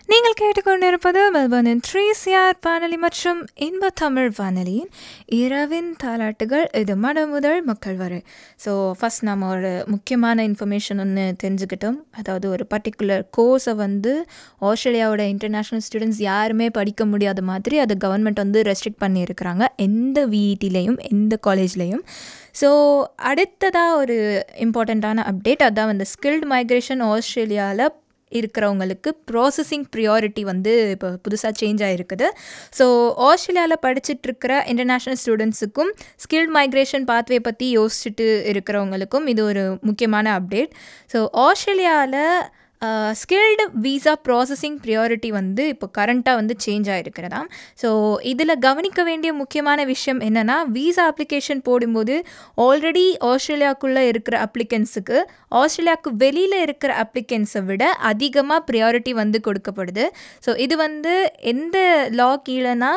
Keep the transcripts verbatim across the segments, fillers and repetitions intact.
நீங்கள் கேட்டுக்கொண்டிருப்பது மெல்பர்னின் three CR வானொலி மற்றும் இன்ப தமிழ் வானொலியின் இரவின் தாலாட்டுகள். இது மடம் முதல் மக்கள் வரை. ஸோ ஃபஸ்ட் நம்ம ஒரு முக்கியமான இன்ஃபர்மேஷன் ஒன்று தெரிஞ்சுக்கிட்டோம். அதாவது ஒரு பர்டிகுலர் கோர்ஸை வந்து ஆஸ்திரேலியாவோட இன்டர்நேஷ்னல் ஸ்டூடெண்ட்ஸ் யாருமே படிக்க முடியாத மாதிரி அதை கவர்மெண்ட் வந்து ரெஸ்ட்ரிக்ட் பண்ணியிருக்கிறாங்க, எந்த விஇடிலையும் எந்த காலேஜ்லேயும். ஸோ அடுத்ததாக ஒரு இம்பார்ட்டண்ட்டான அப்டேட், அதான் வந்து ஸ்கில்டு மைக்ரேஷன் ஆஸ்திரேலியாவில் இருக்கிறவங்களுக்கு ப்ராசஸிங் ப்ரியாரிட்டி வந்து இப்போ புதுசாக சேஞ்ச் ஆகிருக்குது. ஸோ ஆஸ்திரேலியாவில் படிச்சுட்ருக்கிற இன்டர்நேஷ்னல் ஸ்டூடெண்ட்ஸுக்கும் ஸ்கில்ட் மைக்ரேஷன் பாத்வே பற்றி யோசிச்சுட்டு இருக்கிறவங்களுக்கும் இது ஒரு முக்கியமான அப்டேட். ஸோ ஆஸ்திரேலியாவில் ஸ்கில்டு வீசா ப்ராசஸிங் ப்ரியாரிட்டி வந்து இப்போ கரண்ட்டாக வந்து சேஞ்ச் ஆகிருக்கிறதாம். ஸோ இதில் கவனிக்க வேண்டிய முக்கியமான விஷயம் என்னென்னா, வீசா அப்ளிகேஷன் போடும்போது ஆல்ரெடி ஆஸ்திரேலியாவுக்குள்ளே இருக்கிற அப்ளிகன்ஸுக்கு ஆஸ்திரேலியாவுக்கு வெளியில் இருக்கிற அப்ளிகன்ஸை விட அதிகமாக ப்ரியாரிட்டி வந்து கொடுக்கப்படுது. ஸோ இது வந்து எந்த லா கீழேனா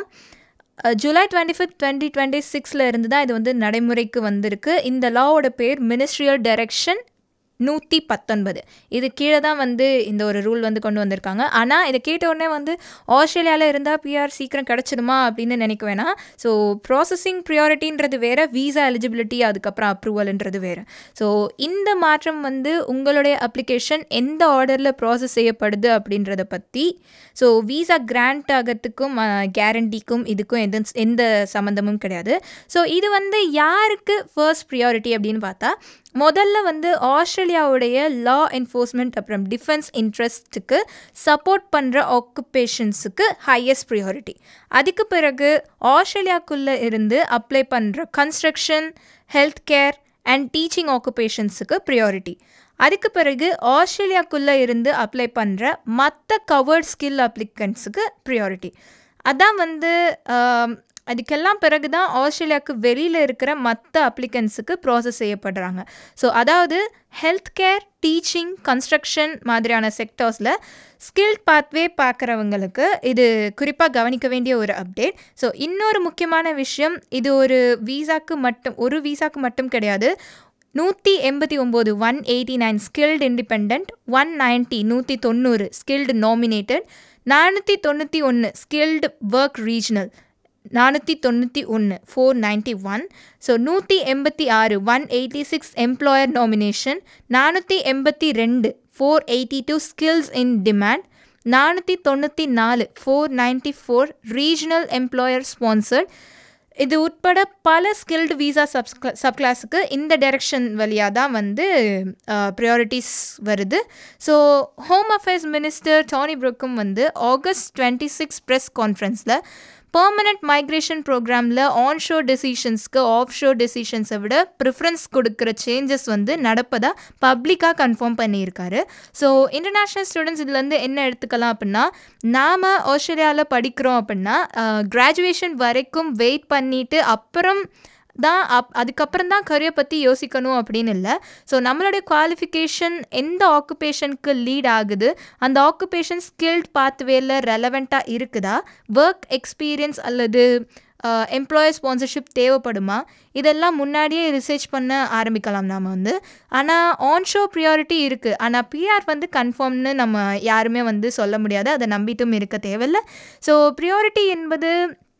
July twenty fifth twenty twenty சிக்ஸில் இருந்து தான் இது வந்து நடைமுறைக்கு வந்திருக்கு. இந்த லாவோட பேர் மினிஸ்ட்ரியல் டைரக்ஷன் நூற்றி பத்தொன்பது. இது கீழே தான் வந்து இந்த ஒரு ரூல் வந்து கொண்டு வந்திருக்காங்க. ஆனால் இதை கேட்ட உடனே வந்து ஆஸ்திரேலியாவில் இருந்தால் பிஆர் சீக்கிரம் கிடச்சிடுமா அப்படின்னு நினைக்க வேணாம். ஸோ ப்ராசஸிங் ப்ரியாரிட்டின்றது வேறு, வீசா எலிஜிபிலிட்டி அதுக்கப்புறம் அப்ரூவல்ன்றது வேறு. ஸோ இந்த மாற்றம் வந்து உங்களுடைய அப்ளிகேஷன் எந்த ஆர்டரில் ப்ராசஸ் செய்யப்படுது அப்படின்றத பற்றி, ஸோ வீசா கிராண்ட் ஆகிறதுக்கும் கேரண்டிக்கும் இதுக்கும் எந்த எந்த சம்மந்தமும் கிடையாது. ஸோ இது வந்து யாருக்கு ஃபர்ஸ்ட் ப்ரியாரிட்டி அப்படின்னு பார்த்தா, முதல்ல வந்து ஆஸ்திரேலியாவுடைய லா என்ஃபோர்ஸ்மெண்ட் அப்புறம் டிஃபென்ஸ் இன்ட்ரெஸ்ட்டுக்கு சப்போர்ட் பண்ணுற ஆக்குபேஷன்ஸுக்கு ஹையஸ்ட் ப்ரியாரிட்டி. அதுக்கு பிறகு ஆஸ்திரேலியாவுக்குள்ளே இருந்து அப்ளை பண்ணுற construction, health care and teaching ஆக்குபேஷன்ஸுக்கு priority. அதுக்கு பிறகு ஆஸ்திரேலியாவுக்குள்ளே இருந்து அப்ளை பண்ணுற மற்ற கவர்ட் ஸ்கில் அப்ளிகன்ஸுக்கு ப்ரியாரிட்டி. அதான் வந்து அதுக்கெல்லாம் பிறகு தான் ஆஸ்திரேலியாவுக்கு வெளியில் இருக்கிற மற்ற அப்ளிகன்ஸுக்கு ப்ராசஸ் செய்யப்படுறாங்க. ஸோ அதாவது ஹெல்த் கேர், டீச்சிங், கன்ஸ்ட்ரக்ஷன் மாதிரியான செக்டர்ஸில் ஸ்கில்ட் பாத்வே பார்க்குறவங்களுக்கு இது குறிப்பாக கவனிக்க வேண்டிய ஒரு அப்டேட். ஸோ இன்னொரு முக்கியமான விஷயம், இது ஒரு வீசாக்கு மட்டும் ஒரு வீசாக்கு மட்டும் கிடையாது. நூற்றி எண்பத்தி ஒம்பது one eighty nine skilled independent, one ninety நூற்றி தொண்ணூறு ஸ்கில்டு நாமினேட்டட், நானூற்றி தொண்ணூற்றி ஒன்று ஸ்கில்டு ஒர்க் ரீஜனல், நானூற்றி தொண்ணூற்றி ஒன்று ஃபோர் நைன்ட்டி ஒன். ஸோ நூற்றி எண்பத்தி ஆறு one eighty six employer nomination, நானூற்றி எண்பத்தி ரெண்டு four eighty two skills in demand, நானூற்றி தொண்ணூற்றி நாலு four ninety four regional employer sponsored. இது உட்பட பல ஸ்கில்டு வீசா சப் சப் கிளாஸுக்கு இந்த டைரக்ஷன் வழியாக தான் வந்து ப்ரியாரிட்டிஸ் வருது. So home affairs minister Danny ப்ரூக்கும் வந்து August twenty six press கான்ஃபரன்ஸில் permanent migration ப்ரோக்ராமில் ஆன்ஷோர் டெசிஷன்ஸ்க்கு ஆஃப்ஷோர் டெசிஷன்ஸை விட ப்ரிஃபரன்ஸ் கொடுக்குற சேஞ்சஸ் வந்து நடப்பதாக பப்ளிக்காக கன்ஃபார்ம் பண்ணியிருக்காரு. ஸோ இன்டர்நேஷ்னல் ஸ்டூடெண்ட்ஸ் இதுலேருந்து என்ன எடுத்துக்கலாம் அப்படின்னா, நாம் ஆஸ்திரேலியாவில் படிக்கிறோம் அப்படின்னா கிராஜுவேஷன் வரைக்கும் வெயிட் பண்ணிவிட்டு அப்புறம் தான் அப் அதுக்கப்புறம் தான் கரியர் பற்றி யோசிக்கணும் அப்படின்னு இல்லை. ஸோ நம்மளுடைய குவாலிஃபிகேஷன் எந்த ஆக்குபேஷனுக்கு லீட் ஆகுது, அந்த ஆக்குபேஷன் ஸ்கில்ட் பாத்வேல ரெலவெண்ட்டாக இருக்குதா, ஒர்க் எக்ஸ்பீரியன்ஸ் அல்லது எம்ப்ளாயர் ஸ்பான்சர்ஷிப் தேவைப்படுமா, இதெல்லாம் முன்னாடியே ரிசர்ச் பண்ண ஆரம்பிக்கலாம் நாம் வந்து. ஆனால் ஆன்ஷோ ப்ரியாரிட்டி இருக்குது, ஆனால் பிஆர் வந்து கன்ஃபார்ம்னு நம்ம யாருமே வந்து சொல்ல முடியாது, அதை நம்பிட்டும் இருக்க தேவையில்லை. ஸோ ப்ரியாரிட்டி என்பது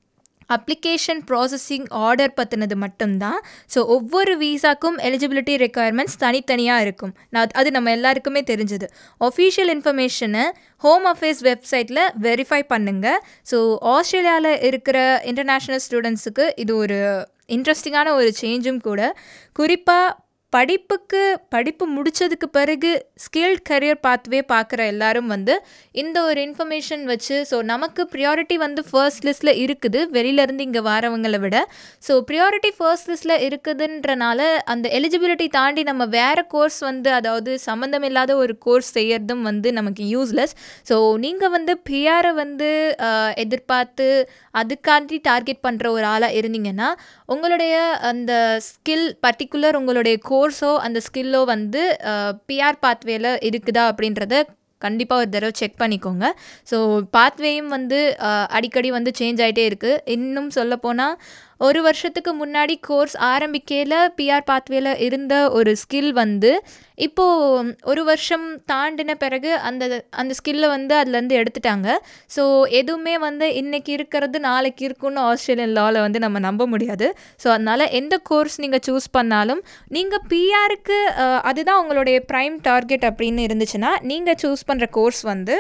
அப்ளிகேஷன் ப்ராசஸிங் ஆர்டர் பற்றினது மட்டும்தான். ஸோ ஒவ்வொரு வீசாக்கும் எலிஜிபிலிட்டி ரெக்குயர்மெண்ட்ஸ் தனித்தனியாக இருக்கும். நான் அது நம்ம எல்லாருக்குமே தெரிஞ்சது. ஒஃபிஷியல் இன்ஃபர்மேஷனை ஹோம் அஃபேர்ஸ் வெப்சைட்டில் வெரிஃபை பண்ணுங்கள். ஸோ ஆஸ்திரேலியாவில் இருக்கிற இன்டர்நேஷ்னல் ஸ்டூடெண்ட்ஸுக்கு இது ஒரு இன்ட்ரெஸ்டிங்கான ஒரு சேஞ்சும் கூட. குறிப்பாக படிப்புக்கு படிப்பு முடித்ததுக்கு பிறகு ஸ்கில்ட் கரியர் பாத்வே பார்க்குற எல்லாரும் வந்து இந்த ஒரு இன்ஃபர்மேஷன் வச்சு, ஸோ நமக்கு ப்ரியாரிட்டி வந்து ஃபர்ஸ்ட் லிஸ்ட்டில் இருக்குது வெளியிலேருந்து இங்கே வரவங்களை விட. ஸோ ப்ரியாரிட்டி ஃபர்ஸ்ட் லிஸ்ட்டில் இருக்குதுன்றனால அந்த எலிஜிபிலிட்டி தாண்டி நம்ம வேறு கோர்ஸ் வந்து, அதாவது சம்மந்தமில்லாத ஒரு கோர்ஸ் செய்யறதும் வந்து நமக்கு யூஸ்லெஸ். ஸோ நீங்கள் வந்து பிஆரை வந்து எதிர்பார்த்து அதுக்காண்டி டார்கெட் பண்ணுற ஒரு ஆளாக இருந்தீங்கன்னா, உங்களுடைய அந்த ஸ்கில் பர்டிகுலர் உங்களுடைய கோர்ஸோ அந்த ஸ்கில்லோ வந்து பிஆர் பாத்வேல இருக்குதா அப்படின்றத கண்டிப்பாக ஒரு தடவை செக் பண்ணிக்கோங்க. ஸோ பாத்வேயும் வந்து அடிக்கடி வந்து சேஞ்ச் ஆகிட்டே இருக்குது. இன்னும் சொல்லப்போனால் ஒரு வருஷத்துக்கு முன்னாடி கோர்ஸ் ஆரம்பிக்கையில் பிஆர் பாத்வேல இருந்த ஒரு ஸ்கில் வந்து இப்போது ஒரு வருஷம் தாண்டின பிறகு அந்த அந்த ஸ்கில்லை வந்து அதுலேருந்து எடுத்துட்டாங்க. ஸோ எதுவுமே வந்து இன்றைக்கி இருக்கிறது நாளைக்கு இருக்குன்னு ஆஸ்திரேலியன் லாவில் வந்து நம்ம நம்ப முடியாது. ஸோ அதனால் எந்த கோர்ஸ் நீங்கள் சூஸ் பண்ணாலும் நீங்கள் பிஆருக்கு அதுதான் உங்களுடைய ப்ரைம் டார்கெட் அப்படின்னு இருந்துச்சுன்னா நீங்கள் சூஸ் பண்ணுற கோர்ஸ் வந்து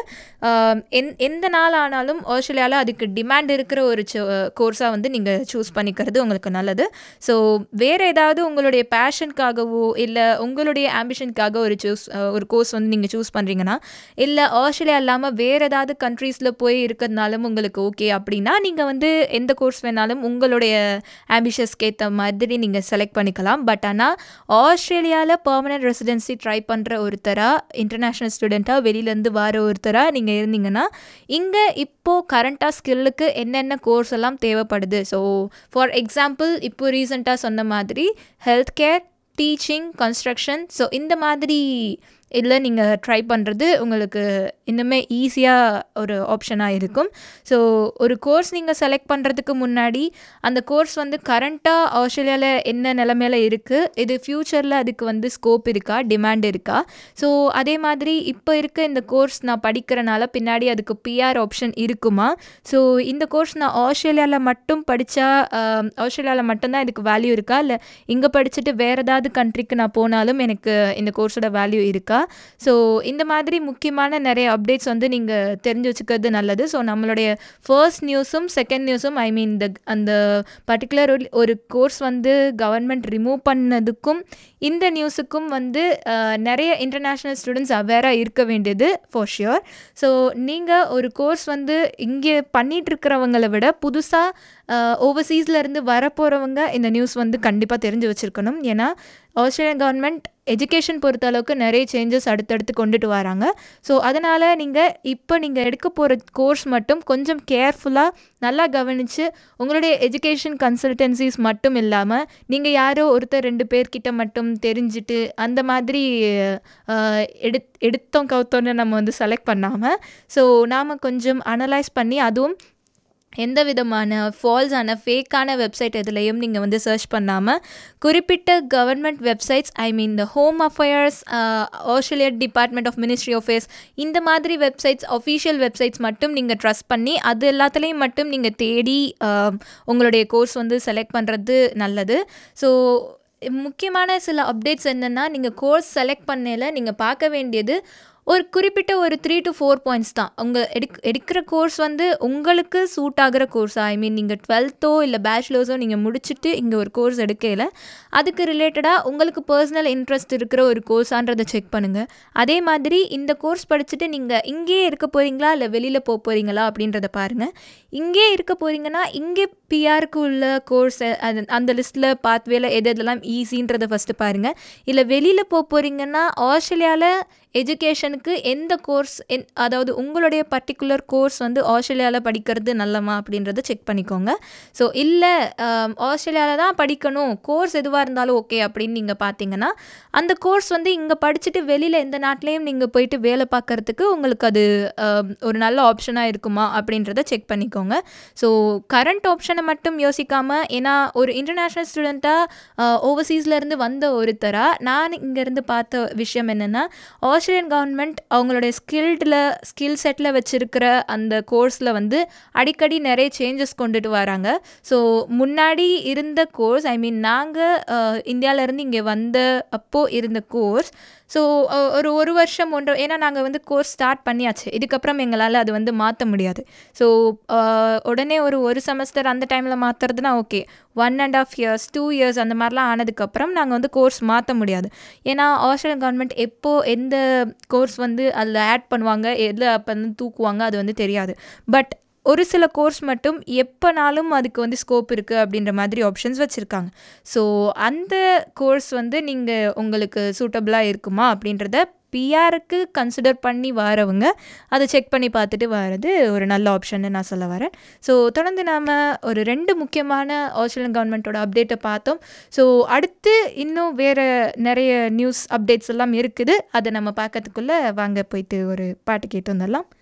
எந் எந்த நாள் ஆனாலும் ஆஸ்திரேலியாவில் அதுக்கு டிமாண்ட் இருக்கிற ஒரு கோர்ஸாக வந்து நீங்கள் சூஸ் பண்ணிக்கிறது உங்களுக்கு நல்லது. ஸோ வேறு ஏதாவது உங்களுடைய பேஷனுக்காகவோ இல்லை உங்களுடைய ஆம்பிஷனுக்காக ஒரு சூஸ் ஒரு கோர்ஸ் வந்து நீங்கள் சூஸ் பண்ணுறீங்கன்னா, இல்லை ஆஸ்திரேலியா இல்லாமல் வேறு ஏதாவது கண்ட்ரீஸில் போய் இருக்கிறதுனாலும் உங்களுக்கு ஓகே அப்படின்னா நீங்கள் வந்து எந்த கோர்ஸ் வேணாலும் உங்களுடைய ஆம்பிஷஸ்க்கு ஏற்ற மாதிரி நீங்கள் செலக்ட் பண்ணிக்கலாம். பட் ஆனால் ஆஸ்திரேலியாவில் பர்மனெண்ட் ரெசிடென்சி ட்ரை பண்ணுற ஒருத்தராக, இன்டர்நேஷ்னல் ஸ்டூடெண்ட்டாக வெளியிலேருந்து வர ஒருத்தராக நீங்கள் இருந்தீங்கன்னா இங்கே இப்போது கரண்ட்டாக ஸ்கில்லுக்கு என்னென்ன கோர்ஸ் எல்லாம் தேவைப்படுது. ஸோ ஃபார் எக்ஸாம்பிள் இப்போ ரீசெண்டாக சொன்ன மாதிரி health care, teaching, construction, so இந்த மாதிரி இதில் நீங்கள் ட்ரை பண்ணுறது உங்களுக்கு இன்னுமே ஈஸியாக ஒரு ஆப்ஷனாக இருக்கும். ஸோ ஒரு கோர்ஸ் நீங்கள் செலக்ட் பண்ணுறதுக்கு முன்னாடி அந்த கோர்ஸ் வந்து கரண்ட்டாக ஆஸ்திரேலியாவில் என்ன நிலைமையில் இருக்குது, இது ஃப்யூச்சரில் அதுக்கு வந்து ஸ்கோப் இருக்கா, டிமாண்ட் இருக்கா, ஸோ அதே மாதிரி இப்போ இருக்க இந்த கோர்ஸ் நான் படிக்கிறனால பின்னாடி அதுக்கு பிஆர் ஆப்ஷன் இருக்குமா, ஸோ இந்த கோர்ஸ் நான் ஆஸ்திரேலியாவில் மட்டும் படித்தா ஆஸ்திரேலியாவில் மட்டும்தான் இதுக்கு வேல்யூ இருக்கா, இல்லை இங்கே படிச்சுட்டு வேறு ஏதாவது கண்ட்ரிக்கு நான் போனாலும் எனக்கு இந்த கோர்ஸோட வேல்யூ இருக்கா. ஸோ இந்த மாதிரி முக்கியமான நிறைய அப்டேட்ஸ் வந்து நீங்கள் தெரிஞ்சு வச்சுக்கிறது நல்லது. ஸோ நம்மளுடைய ஃபர்ஸ்ட் நியூஸும் செகண்ட் நியூஸும் ஐ மீன் இந்த அந்த பர்டிகுலர் ஒரு கோர்ஸ் வந்து கவர்மெண்ட் ரிமூவ் பண்ணதுக்கும் இந்த நியூஸுக்கும் வந்து நிறைய இன்டர்நேஷ்னல் ஸ்டூடெண்ட்ஸ் அவேராக இருக்க வேண்டியது ஃபார் ஷியோர். ஸோ நீங்கள் ஒரு கோர்ஸ் வந்து இங்கே பண்ணிகிட்ருக்கிறவங்களை விட புதுசாக ஓவர்சீஸ்லேருந்து வரப்போகிறவங்க இந்த நியூஸ் வந்து கண்டிப்பாக தெரிஞ்சு வச்சுருக்கணும். ஏன்னா ஆஸ்திரேலியன் கவர்மெண்ட் எஜுகேஷன் பொறுத்த அளவுக்கு நிறைய சேஞ்சஸ் அடுத்தடுத்து கொண்டுட்டு வராங்க. ஸோ அதனால் நீங்கள் இப்போ நீங்கள் எடுக்க போகிற கோர்ஸ் மட்டும் கொஞ்சம் கேர்ஃபுல்லாக நல்லா கவனித்து உங்களுடைய எஜுகேஷன் கன்சல்டன்சிஸ் மட்டும் இல்லாமல் நீங்கள் யாரோ ஒருத்தர் ரெண்டு பேர்கிட்ட மட்டும் தெரிஞ்சுட்டு அந்த மாதிரி எடு எடுத்தோம் கவுத்தோன்னு நம்ம வந்து செலக்ட் பண்ணாமல், ஸோ நாம் கொஞ்சம் அனலைஸ் பண்ணி அதுவும் எந்த விதமான ஃபால்ஸான ஃபேக்கான வெப்சைட் எதுலேயும் நீங்கள் வந்து சர்ச் பண்ணாமல் குறிப்பிட்ட government websites I mean the home affairs, Australian department of ministry affairs, இந்த மாதிரி வெப்சைட்ஸ் அஃபீஷியல் வெப்சைட்ஸ் மட்டும் நீங்கள் ட்ரஸ்ட் பண்ணி அது எல்லாத்துலேயும் மட்டும் நீங்கள் தேடி உங்களுடைய கோர்ஸ் வந்து செலக்ட் பண்ணுறது நல்லது. ஸோ முக்கியமான சில அப்டேட்ஸ் என்னென்னா, நீங்கள் கோர்ஸ் செலக்ட் பண்ணல நீங்கள் பார்க்க வேண்டியது ஒரு குறிப்பிட்ட ஒரு த்ரீ டு ஃபோர் பாயிண்ட்ஸ் தான். உங்கள் எடுக் எடுக்கிற கோர்ஸ் வந்து உங்களுக்கு சூட் ஆகிற கோர்ஸா, ஐ மீன் நீங்கள் டுவெல்த்தோ இல்லை பேச்சுலர்ஸோ நீங்கள் முடிச்சுட்டு இங்கே ஒரு கோர்ஸ் எடுக்கையில் அதுக்கு ரிலேட்டடாக உங்களுக்கு பர்சனல் இன்ட்ரெஸ்ட் இருக்கிற ஒரு கோர்ஸான்றதை செக் பண்ணுங்கள். அதே மாதிரி இந்த கோர்ஸ் படிச்சுட்டு நீங்கள் இங்கேயே இருக்க போகிறீங்களா இல்லை வெளியில் போக போகிறீங்களா அப்படின்றத பாருங்கள். இங்கே இருக்க போகிறீங்கன்னா இங்கே பிஆருக்கு உள்ள கோர்ஸ் அது அந்த லிஸ்ட்டில் பாத்வேல எது எதெல்லாம் ஈஸின்றதை ஃபஸ்ட்டு பாருங்கள். இல்லை வெளியில் போக போகிறீங்கன்னா ஆஸ்திரேலியாவில் எஜுகேஷனுக்கு எந்த கோர்ஸ் என் அதாவது உங்களுடைய பர்டிகுலர் கோர்ஸ் வந்து ஆஸ்திரேலியாவில் படிக்கிறது நல்லமா அப்படின்றத செக் பண்ணிக்கோங்க. ஸோ இல்லை ஆஸ்திரேலியாவில் தான் படிக்கணும், கோர்ஸ் எதுவாக இருந்தாலும் ஓகே அப்படின்னு நீங்கள் பார்த்தீங்கன்னா அந்த கோர்ஸ் வந்து இங்கே படிச்சுட்டு வெளியில் எந்த நாட்டிலையும் நீங்கள் போயிட்டு வேலை பார்க்குறதுக்கு உங்களுக்கு அது ஒரு நல்ல ஆப்ஷனாக இருக்குமா அப்படின்றத செக் பண்ணிக்கோங்க. ஸோ கரண்ட் ஆப்ஷனை மட்டும் யோசிக்காமல், ஏன்னா ஒரு இன்டர்நேஷ்னல் ஸ்டூடெண்ட்டாக ஓவர்சீஸ்லேருந்து வந்த ஒருத்தராக நான் இங்கேருந்து பார்த்த விஷயம் என்னென்னா, ஆஸ்திரேலியன் கவர்மெண்ட் அவங்களுடைய ஸ்கில்டில் ஸ்கில் செட்டில் வச்சுருக்கிற அந்த கோர்ஸில் வந்து அடிக்கடி நிறைய சேஞ்சஸ் கொண்டுட்டு வராங்க. ஸோ முன்னாடி இருந்த கோர்ஸ் ஐ மீன் நாங்கள் இந்தியாவிலேருந்து இங்கே வந்த அப்போது இருந்த கோர்ஸ், ஸோ ஒரு ஒரு வருஷம் ஒன்று, ஏன்னா நாங்கள் வந்து கோர்ஸ் ஸ்டார்ட் பண்ணியாச்சு, இதுக்கப்புறம் எங்களால் அது வந்து மாற்ற முடியாது. ஸோ உடனே ஒரு ஒரு செமஸ்டர் அந்த டைமில் மாற்றுறதுனா okay, one and half years two years அந்த மாதிரிலாம் ஆனதுக்கப்புறம் நாங்கள் வந்து கோர்ஸ் மாற்ற முடியாது. ஏன்னா ஆஸ்திரேலியன் கவர்மெண்ட் எப்போது எந்த கோர்ஸ் வந்து அதில் ஆட் பண்ணுவாங்க, எதில் அப்போ வந்து தூக்குவாங்க அது வந்து தெரியாது. பட் ஒரு சில கோர்ஸ் மட்டும் எப்போனாலும் அதுக்கு வந்து ஸ்கோப் இருக்குது அப்படின்ற மாதிரி ஆப்ஷன்ஸ் வச்சுருக்காங்க. ஸோ அந்த கோர்ஸ் வந்து நீங்கள் உங்களுக்கு சூட்டபிளாக இருக்குமா அப்படின்றத பிஆருக்கு கன்சிடர் பண்ணி வரவங்க அதை செக் பண்ணி பார்த்துட்டு வர்றது ஒரு நல்ல ஆப்ஷன்னு நான் சொல்ல வரேன். ஸோ தொடர்ந்து நாம் ஒரு ரெண்டு முக்கியமான ஆஸ்திரேலியன் கவர்மெண்ட்டோட அப்டேட்டை பார்த்தோம். ஸோ அடுத்து இன்னும் வேறு நிறைய நியூஸ் அப்டேட்ஸ் எல்லாம் இருக்குது, அதை நம்ம பார்க்கறதுக்குள்ளே வாங்க போயிட்டு ஒரு பாட்டு கேட்டு வந்துடலாம்.